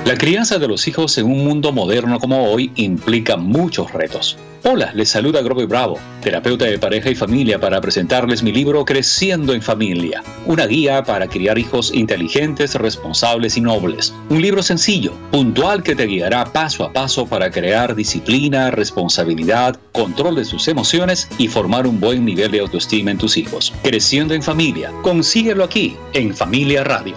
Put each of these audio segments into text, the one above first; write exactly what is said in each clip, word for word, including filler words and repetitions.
La crianza de los hijos en un mundo moderno como hoy implica muchos retos. Hola, les saluda Grover Bravo, terapeuta de pareja y familia, para presentarles mi libro Creciendo en Familia, una guía para criar hijos inteligentes, responsables y nobles. Un libro sencillo, puntual, que te guiará paso a paso para crear disciplina, responsabilidad, control de sus emociones y formar un buen nivel de autoestima en tus hijos. Creciendo en Familia, consíguelo aquí, en Familia Radio.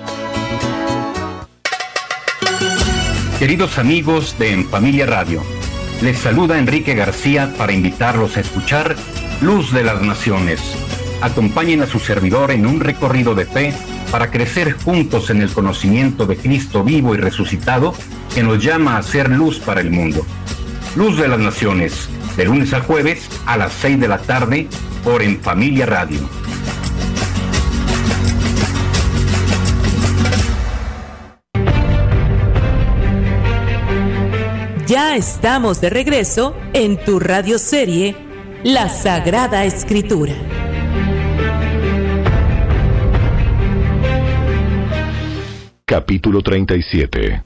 Queridos amigos de En Familia Radio, les saluda Enrique García para invitarlos a escuchar Luz de las Naciones. Acompañen a su servidor en un recorrido de fe para crecer juntos en el conocimiento de Cristo vivo y resucitado, que nos llama a ser luz para el mundo. Luz de las Naciones, de lunes a jueves a las seis de la tarde por En Familia Radio. Ya estamos de regreso en tu radioserie La Sagrada Escritura. Capítulo treinta y siete.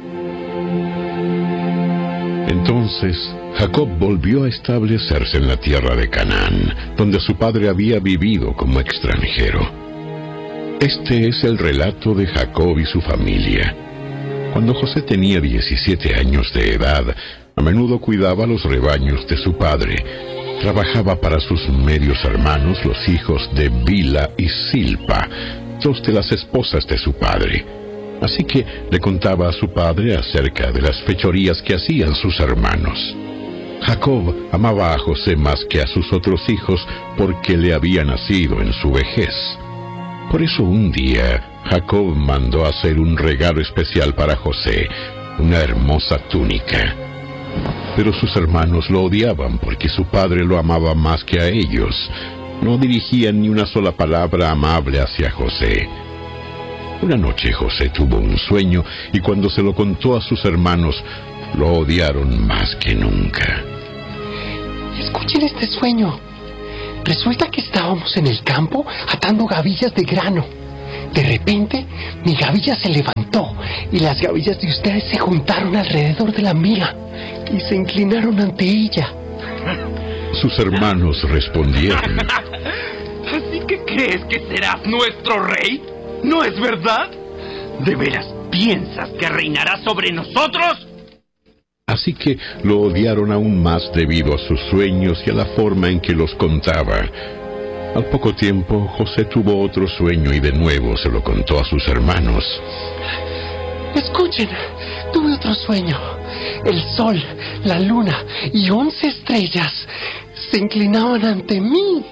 Entonces Jacob volvió a establecerse en la tierra de Canaán, donde su padre había vivido como extranjero. Este es el relato de Jacob y su familia. Cuando José tenía diecisiete años de edad, a menudo cuidaba los rebaños de su padre. Trabajaba para sus medios hermanos, los hijos de Bila y Silpa, dos de las esposas de su padre. Así que le contaba a su padre acerca de las fechorías que hacían sus hermanos. Jacob amaba a José más que a sus otros hijos porque le había nacido en su vejez. Por eso un día Jacob mandó hacer un regalo especial para José, una hermosa túnica. Pero sus hermanos lo odiaban porque su padre lo amaba más que a ellos. No dirigían ni una sola palabra amable hacia José. Una noche José tuvo un sueño y cuando se lo contó a sus hermanos, lo odiaron más que nunca. Escuchen este sueño. Resulta que estábamos en el campo atando gavillas de grano. De repente, mi gavilla se levantó y las gavillas de ustedes se juntaron alrededor de la mía y se inclinaron ante ella. Sus hermanos respondieron: ¿Así que crees que serás nuestro rey? ¿No es verdad? ¿De veras piensas que reinarás sobre nosotros? Así que lo odiaron aún más debido a sus sueños y a la forma en que los contaba. Al poco tiempo, José tuvo otro sueño y de nuevo se lo contó a sus hermanos. Escuchen, tuve otro sueño. El sol, la luna y once estrellas se inclinaban ante mí.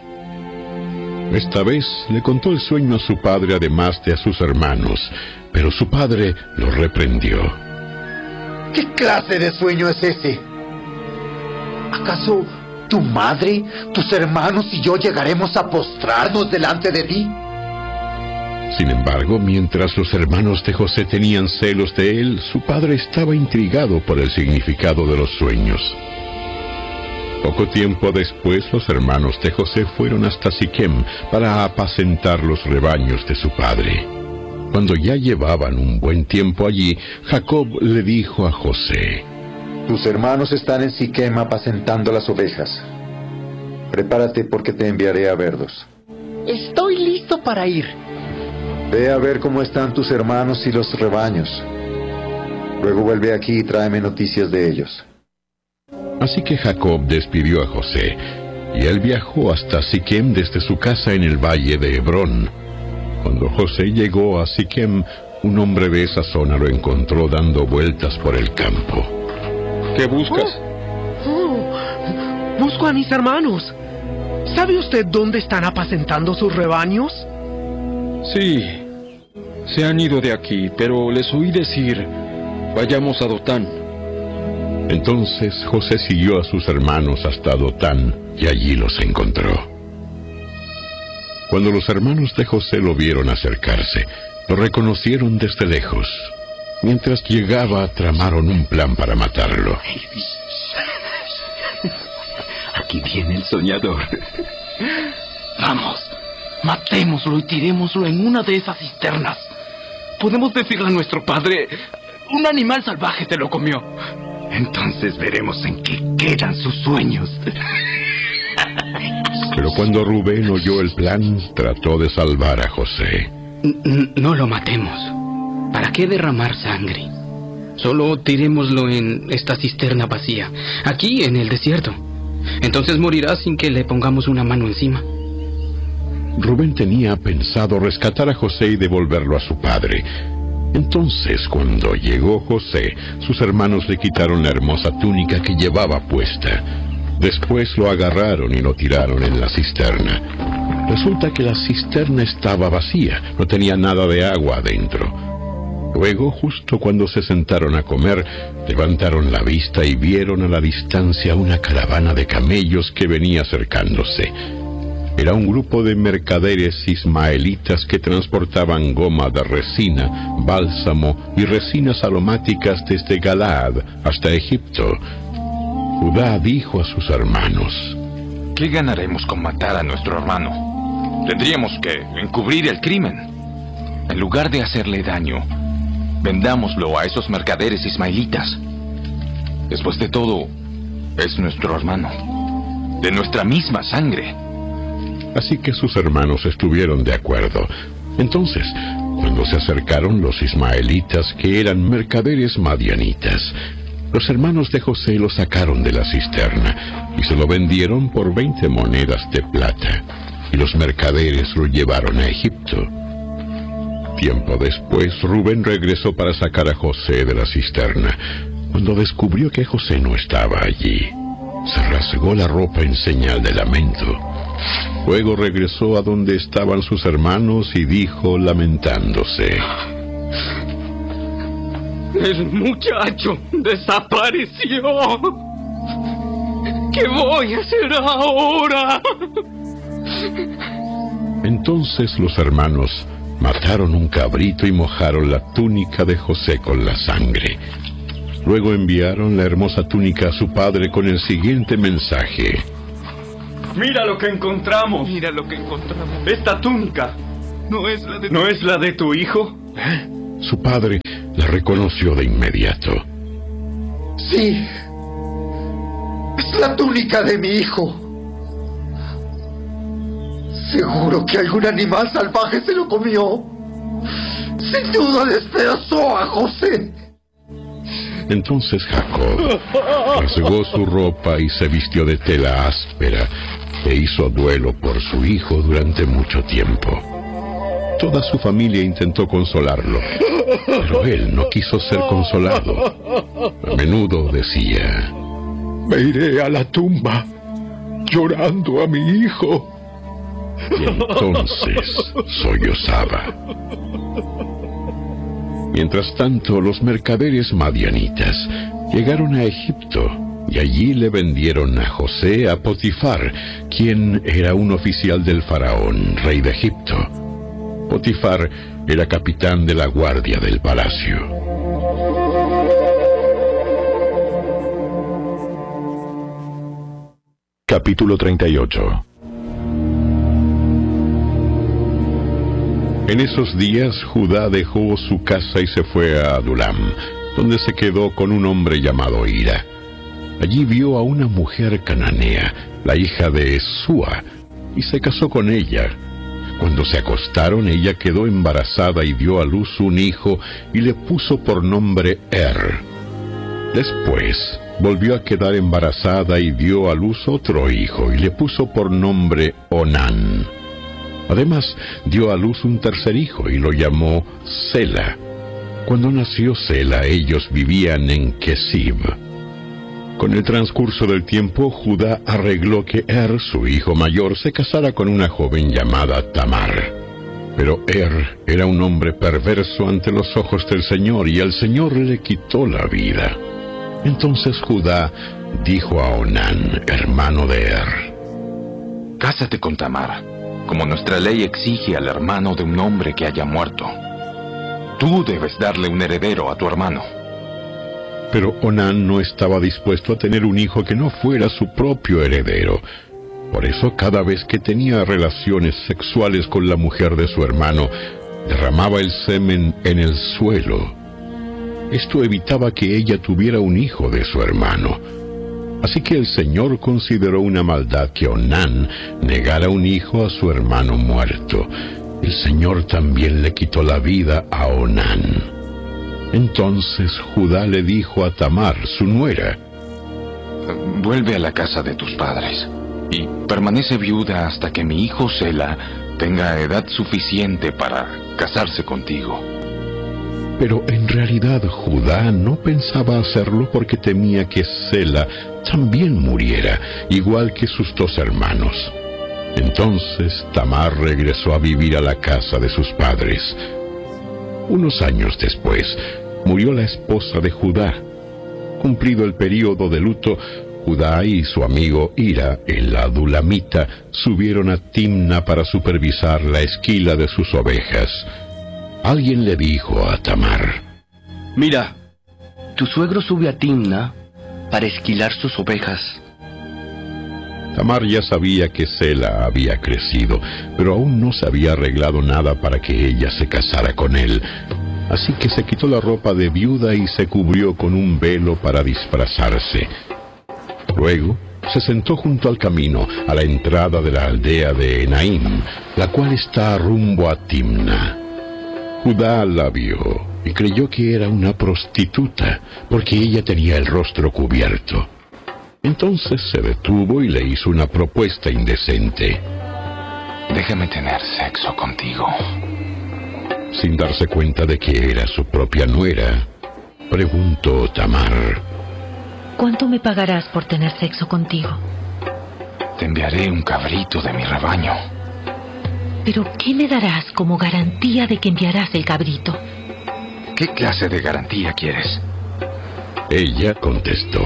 Esta vez le contó el sueño a su padre además de a sus hermanos, pero su padre lo reprendió. ¿Qué clase de sueño es ese? ¿Acaso tu madre, tus hermanos y yo llegaremos a postrarnos delante de ti? Sin embargo, mientras los hermanos de José tenían celos de él, su padre estaba intrigado por el significado de los sueños. Poco tiempo después, los hermanos de José fueron hasta Siquem para apacentar los rebaños de su padre. Cuando ya llevaban un buen tiempo allí, Jacob le dijo a José: Tus hermanos están en Siquem apacentando las ovejas. Prepárate porque te enviaré a verlos. Estoy listo para ir. Ve a ver cómo están tus hermanos y los rebaños. Luego vuelve aquí y tráeme noticias de ellos. Así que Jacob despidió a José, y él viajó hasta Siquem desde su casa en el valle de Hebrón. Cuando José llegó a Siquem, un hombre de esa zona lo encontró dando vueltas por el campo. ¿Qué buscas? Oh, oh, busco a mis hermanos. ¿Sabe usted dónde están apacentando sus rebaños? Sí, se han ido de aquí, pero les oí decir, vayamos a Dotán. Entonces José siguió a sus hermanos hasta Dotán y allí los encontró. Cuando los hermanos de José lo vieron acercarse, lo reconocieron desde lejos. Mientras llegaba, tramaron un plan para matarlo. Aquí viene el soñador. Vamos, matémoslo y tirémoslo en una de esas cisternas. Podemos decirle a nuestro padre Un animal salvaje se lo comió. Entonces veremos en qué quedan sus sueños. Pero cuando Rubén oyó el plan, trató de salvar a José. N- no lo matemos. ¿Para qué derramar sangre? Solo tirémoslo en esta cisterna vacía, aquí en el desierto. Entonces morirá sin que le pongamos una mano encima. Rubén tenía pensado rescatar a José y devolverlo a su padre. Entonces, cuando llegó José, sus hermanos le quitaron la hermosa túnica que llevaba puesta. Después lo agarraron y lo tiraron en la cisterna. Resulta que la cisterna estaba vacía, no tenía nada de agua adentro. Luego, justo cuando se sentaron a comer, levantaron la vista y vieron a la distancia una caravana de camellos que venía acercándose. Era un grupo de mercaderes ismaelitas que transportaban goma de resina, bálsamo y resinas aromáticas desde Galaad hasta Egipto. Judá dijo a sus hermanos: ¿Qué ganaremos con matar a nuestro hermano? Tendríamos que encubrir el crimen. En lugar de hacerle daño, vendámoslo a esos mercaderes ismaelitas. Después de todo, es nuestro hermano, de nuestra misma sangre. Así que sus hermanos estuvieron de acuerdo. Entonces, cuando se acercaron los ismaelitas, que eran mercaderes madianitas, los hermanos de José lo sacaron de la cisterna y se lo vendieron por veinte monedas de plata, y los mercaderes lo llevaron a Egipto. Tiempo después, Rubén regresó para sacar a José de la cisterna. Cuando descubrió que José no estaba allí, se rasgó la ropa en señal de lamento. Luego regresó a donde estaban sus hermanos y dijo, lamentándose: El muchacho desapareció. ¿Qué voy a hacer ahora? Entonces los hermanos mataron un cabrito y mojaron la túnica de José con la sangre. Luego enviaron la hermosa túnica a su padre con el siguiente mensaje: Mira lo que encontramos. Mira lo que encontramos. Esta túnica no es la de, ¿no es la de tu hijo? ¿Eh? Su padre la reconoció de inmediato. Sí, es la túnica de mi hijo. Seguro que algún animal salvaje se lo comió. Sin duda despedazó a José. Entonces Jacob rasgó su ropa y se vistió de tela áspera e hizo duelo por su hijo durante mucho tiempo. Toda su familia intentó consolarlo, pero él no quiso ser consolado. A menudo decía: me iré a la tumba llorando a mi hijo. Y entonces sollozaba. Mientras tanto, los mercaderes madianitas llegaron a Egipto y allí le vendieron a José a Potifar, quien era un oficial del faraón, rey de Egipto. Potifar era capitán de la guardia del palacio. Capítulo treinta y ocho. En esos días, Judá dejó su casa y se fue a Adulam, donde se quedó con un hombre llamado Hira. Allí vio a una mujer cananea, la hija de Súa, y se casó con ella. Cuando se acostaron, ella quedó embarazada y dio a luz un hijo y le puso por nombre Er. Después, volvió a quedar embarazada y dio a luz otro hijo y le puso por nombre Onán. Además, dio a luz un tercer hijo y lo llamó Sela. Cuando nació Sela, ellos vivían en Kesib. Con el transcurso del tiempo, Judá arregló que Er, su hijo mayor, se casara con una joven llamada Tamar. Pero Er era un hombre perverso ante los ojos del Señor, y el Señor le quitó la vida. Entonces Judá dijo a Onán, hermano de Er: Cásate con Tamar, como nuestra ley exige al hermano de un hombre que haya muerto. Tú debes darle un heredero a tu hermano. Pero Onán no estaba dispuesto a tener un hijo que no fuera su propio heredero. Por eso, cada vez que tenía relaciones sexuales con la mujer de su hermano, derramaba el semen en el suelo. Esto evitaba que ella tuviera un hijo de su hermano. Así que el Señor consideró una maldad que Onán negara un hijo a su hermano muerto. El Señor también le quitó la vida a Onán. Entonces Judá le dijo a Tamar, su nuera: vuelve a la casa de tus padres y permanece viuda hasta que mi hijo Sela tenga edad suficiente para casarse contigo. Pero en realidad Judá no pensaba hacerlo porque temía que Sela también muriera, igual que sus dos hermanos. Entonces Tamar regresó a vivir a la casa de sus padres. Unos años después, murió la esposa de Judá. Cumplido el período de luto, Judá y su amigo Hira, el adulamita, subieron a Timna para supervisar la esquila de sus ovejas. Alguien le dijo a Tamar: mira, tu suegro sube a Timna para esquilar sus ovejas. Tamar ya sabía que Sela había crecido, pero aún no se había arreglado nada para que ella se casara con él. Así que se quitó la ropa de viuda y se cubrió con un velo para disfrazarse. Luego se sentó junto al camino, a la entrada de la aldea de Enaim, la cual está rumbo a Timna. Judá la vio y creyó que era una prostituta, porque ella tenía el rostro cubierto. Entonces se detuvo y le hizo una propuesta indecente. Déjame tener sexo contigo. Sin darse cuenta de que era su propia nuera, preguntó Tamar: ¿cuánto me pagarás por tener sexo contigo? Te enviaré un cabrito de mi rebaño. ¿Pero qué me darás como garantía de que enviarás el cabrito? ¿Qué clase de garantía quieres? Ella contestó: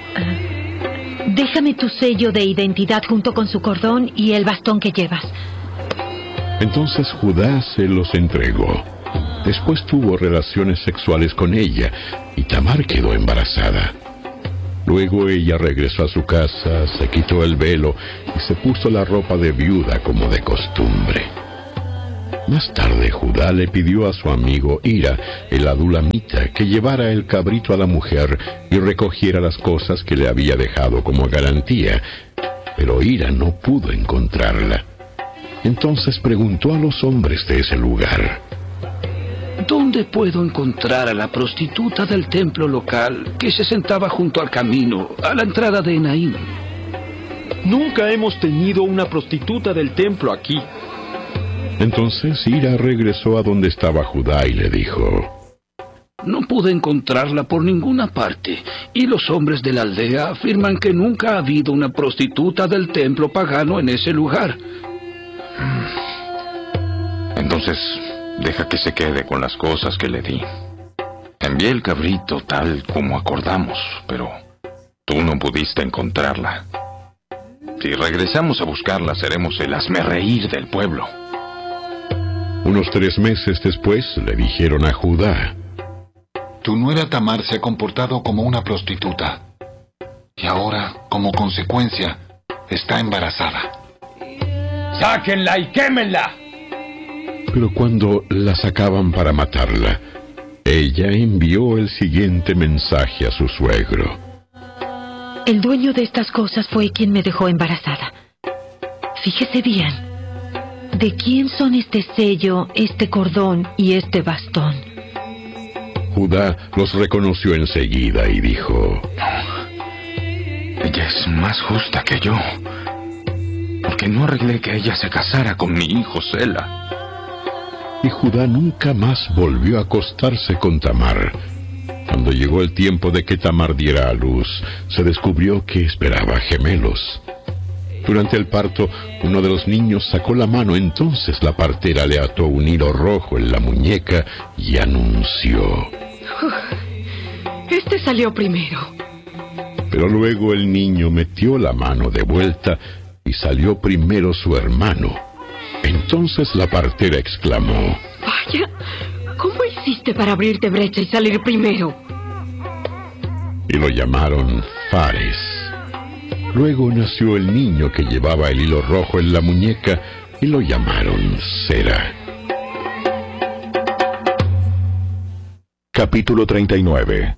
Uh, déjame tu sello de identidad junto con su cordón y el bastón que llevas. Entonces Judá se los entregó. Después tuvo relaciones sexuales con ella y Tamar quedó embarazada. Luego ella regresó a su casa, se quitó el velo y se puso la ropa de viuda como de costumbre. Más tarde Judá le pidió a su amigo Hira, el adulamita, que llevara el cabrito a la mujer y recogiera las cosas que le había dejado como garantía, pero Hira no pudo encontrarla. Entonces preguntó a los hombres de ese lugar: ¿dónde puedo encontrar a la prostituta del templo local que se sentaba junto al camino, a la entrada de Enaim? Nunca hemos tenido una prostituta del templo aquí. Entonces Hira regresó a donde estaba Judá y le dijo: no pude encontrarla por ninguna parte, y los hombres de la aldea afirman que nunca ha habido una prostituta del templo pagano en ese lugar. Entonces, deja que se quede con las cosas que le di. Envié el cabrito tal como acordamos, pero tú no pudiste encontrarla. Si regresamos a buscarla, seremos el hazmerreír del pueblo. Unos tres meses después le dijeron a Judá: tu nuera Tamar se ha comportado como una prostituta, y ahora, como consecuencia, está embarazada. ¡Sáquenla y quémenla! Pero cuando la sacaban para matarla, ella envió el siguiente mensaje a su suegro: el dueño de estas cosas fue quien me dejó embarazada. Fíjese bien, ¿de quién son este sello, este cordón y este bastón? Judá los reconoció enseguida y dijo: ella es más justa que yo, porque no arreglé que ella se casara con mi hijo Sela. Y Judá nunca más volvió a acostarse con Tamar. Cuando llegó el tiempo de que Tamar diera a luz, se descubrió que esperaba gemelos. Durante el parto, uno de los niños sacó la mano, entonces la partera le ató un hilo rojo en la muñeca y anunció: este salió primero. Pero luego el niño metió la mano de vuelta y salió primero su hermano. Entonces la partera exclamó: vaya, ¿cómo hiciste para abrirte brecha y salir primero? Y lo llamaron Fares. Luego nació el niño que llevaba el hilo rojo en la muñeca y lo llamaron Sera. Capítulo treinta y nueve.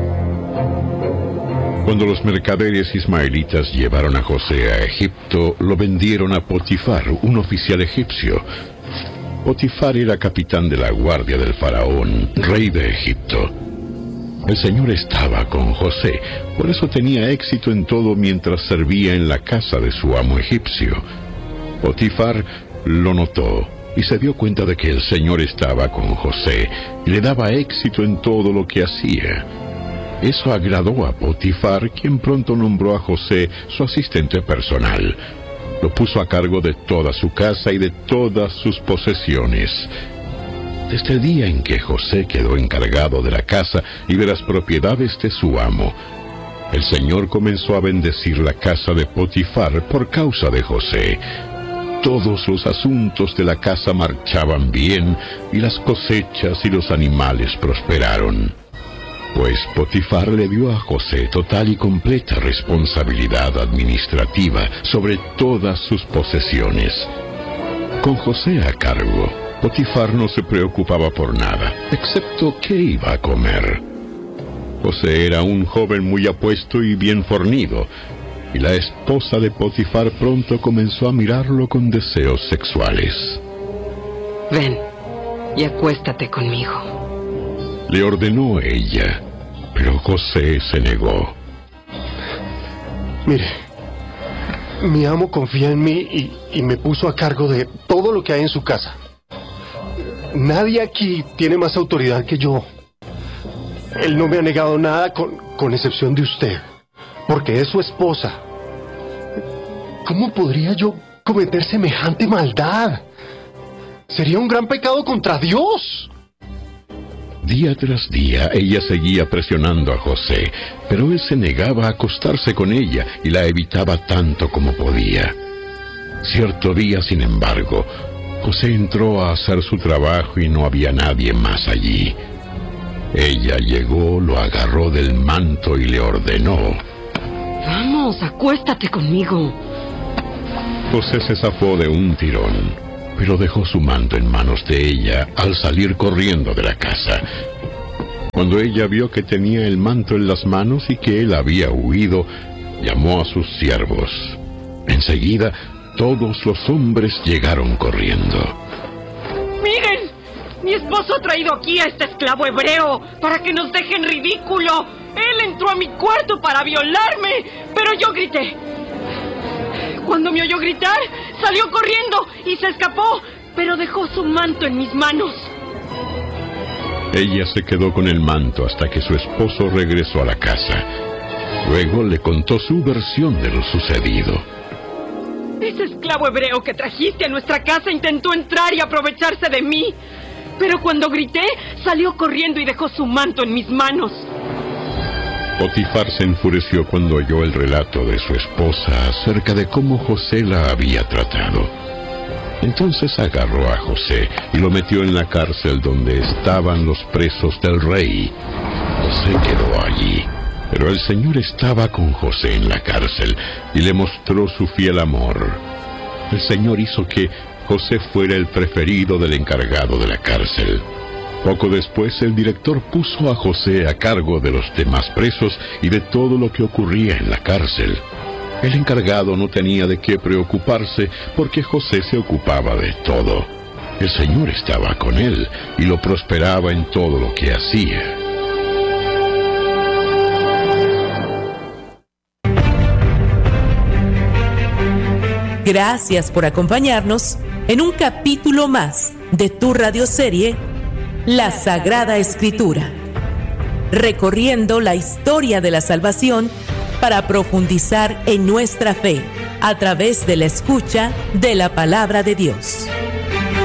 Cuando los mercaderes ismaelitas llevaron a José a Egipto, lo vendieron a Potifar, un oficial egipcio. Potifar era capitán de la guardia del faraón, rey de Egipto. El Señor estaba con José, por eso tenía éxito en todo mientras servía en la casa de su amo egipcio. Potifar lo notó y se dio cuenta de que el Señor estaba con José y le daba éxito en todo lo que hacía. Eso agradó a Potifar, quien pronto nombró a José su asistente personal. Lo puso a cargo de toda su casa y de todas sus posesiones. Desde el día en que José quedó encargado de la casa y de las propiedades de su amo, el Señor comenzó a bendecir la casa de Potifar por causa de José. Todos los asuntos de la casa marchaban bien y las cosechas y los animales prosperaron. Pues Potifar le dio a José total y completa responsabilidad administrativa sobre todas sus posesiones. Con José a cargo, Potifar no se preocupaba por nada, excepto qué iba a comer. José era un joven muy apuesto y bien fornido, y la esposa de Potifar pronto comenzó a mirarlo con deseos sexuales. Ven y acuéstate conmigo, le ordenó ella, pero José se negó. Mire, mi amo confía en mí y, y me puso a cargo de todo lo que hay en su casa. Nadie aquí tiene más autoridad que yo. Él no me ha negado nada con, con excepción de usted, porque es su esposa. ¿Cómo podría yo cometer semejante maldad? Sería un gran pecado contra Dios. Día tras día ella seguía presionando a José, pero él se negaba a acostarse con ella y la evitaba tanto como podía. Cierto día, sin embargo, José entró a hacer su trabajo y no había nadie más allí. Ella llegó, lo agarró del manto y le ordenó: Vamos, acuéstate conmigo. José se zafó de un tirón, pero dejó su manto en manos de ella al salir corriendo de la casa. Cuando ella vio que tenía el manto en las manos y que él había huido, llamó a sus siervos. Enseguida, todos los hombres llegaron corriendo. ¡Miren! Mi esposo ha traído aquí a este esclavo hebreo para que nos deje en ridículo. Él entró a mi cuarto para violarme, pero yo grité. Cuando me oyó gritar, salió corriendo y se escapó, pero dejó su manto en mis manos. Ella se quedó con el manto hasta que su esposo regresó a la casa. Luego le contó su versión de lo sucedido. Ese esclavo hebreo que trajiste a nuestra casa intentó entrar y aprovecharse de mí, pero cuando grité, salió corriendo y dejó su manto en mis manos. Potifar se enfureció cuando oyó el relato de su esposa acerca de cómo José la había tratado. Entonces agarró a José y lo metió en la cárcel donde estaban los presos del rey. José quedó allí, pero el Señor estaba con José en la cárcel y le mostró su fiel amor. El Señor hizo que José fuera el preferido del encargado de la cárcel. Poco después, el director puso a José a cargo de los demás presos y de todo lo que ocurría en la cárcel. El encargado no tenía de qué preocuparse porque José se ocupaba de todo. El Señor estaba con él y lo prosperaba en todo lo que hacía. Gracias por acompañarnos en un capítulo más de tu radioserie La Sagrada Escritura, recorriendo la historia de la salvación para profundizar en nuestra fe a través de la escucha de la palabra de Dios.